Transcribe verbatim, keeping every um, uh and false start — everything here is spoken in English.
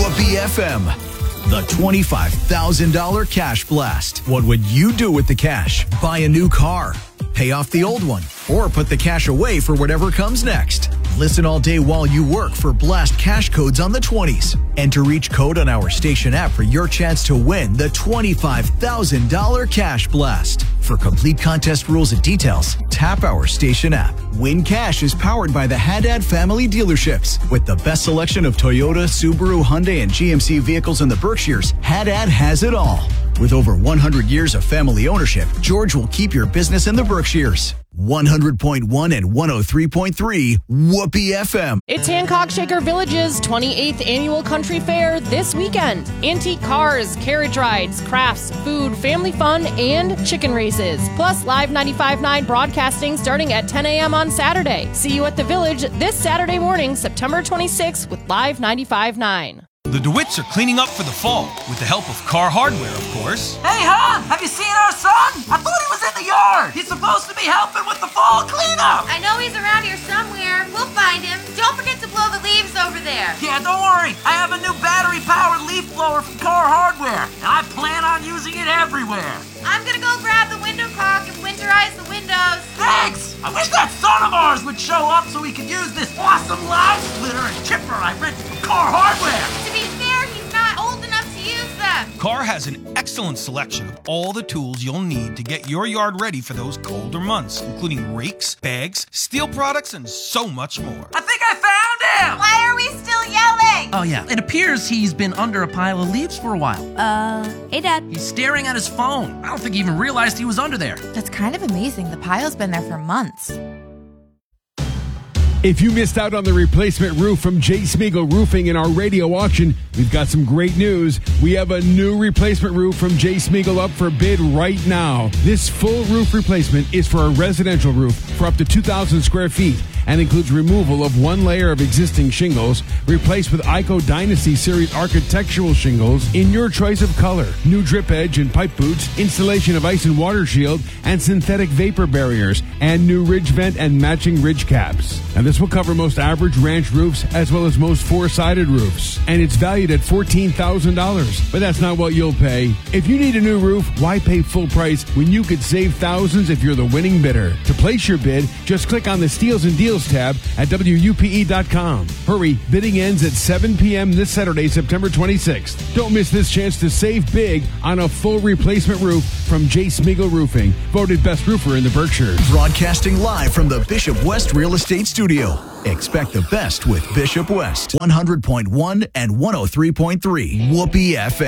Whoopee F M. The twenty-five thousand dollars Cash Blast. What would you do with the cash? Buy a new car, pay off the old one, or put the cash away for whatever comes next. Listen all day while you work for Blast cash codes on the twenties. Enter each code on our station app for your chance to win the twenty-five thousand dollars Cash Blast. For complete contest rules and details, tap our station app. Win Cash is powered by the Haddad Family Dealerships. With the best selection of Toyota, Subaru, Hyundai, and G M C vehicles in the Berkshires, Haddad has it all. With over one hundred years of family ownership, George will keep your business in the Berkshires. one hundred point one and one oh three point three Whoopee F M. It's Hancock Shaker Village's twenty-eighth Annual Country Fair this weekend. Antique cars, carriage rides, crafts, food, family fun, and chicken races. Plus live ninety-five point nine broadcasting starting at ten a.m. on Saturday. See you at the Village this Saturday morning, September twenty-sixth with live ninety-five point nine. The DeWitts are cleaning up for the fall, with the help of Car Hardware, of course. Hey, hon, have you seen our son? I thought he was in the yard. He's supposed to be helping with the fall cleanup. I know he's around here somewhere. We'll find him. Don't forget to blow the leaves over there. Yeah, don't worry. I have a new battery-powered leaf blower from Car Hardware, and I plan on using it everywhere. I'm gonna go grab the window caulk and winterize the windows. Thanks! I wish that son of ours would show up so we could use this awesome loud splitter and chipper I rented from Car Hardware. To be fair, he's not old enough to use them. Car has an excellent selection of all the tools you'll need to get your yard ready for those colder months, including rakes, bags, steel products, and so much more. I think I found him! Why are we still yelling? Oh yeah, it appears he's been under a pile of leaves for a while. Uh, hey Dad. He's staring at his phone. I don't think he even realized he was under there. That's kind of amazing. The pile's been there for months. If you missed out on the replacement roof from J. Smeagol Roofing in our radio auction, we've got some great news. We have a new replacement roof from J. Smeagol up for bid right now. This full roof replacement is for a residential roof for up to two thousand square feet and includes removal of one layer of existing shingles, replaced with Ico Dynasty Series architectural shingles in your choice of color, new drip edge and pipe boots, installation of ice and water shield, and synthetic vapor barriers, and new ridge vent and matching ridge caps. And this will cover most average ranch roofs as well as most four-sided roofs. And it's valued at fourteen thousand dollars. But that's not what you'll pay. If you need a new roof, why pay full price when you could save thousands if you're the winning bidder? To place your bid, just click on the Steals and Deals tab at W U P E dot com. Hurry, bidding ends at seven p.m. this Saturday, September twenty-sixth. Don't miss this chance to save big on a full replacement roof from J. Smeagol Roofing, voted best roofer in the Berkshires. Broadcasting live from the Bishop West Real Estate Studio. Expect the best with Bishop West. one hundred point one and one oh three point three Whoopee F M.